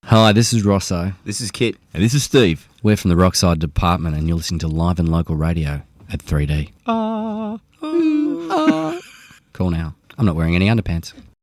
Hi, this is Rosso. This is Kit. And this is Steve. We're from the Rockside Department and you're listening to Live and Local Radio at 3D. Cool now. I'm not wearing any underpants.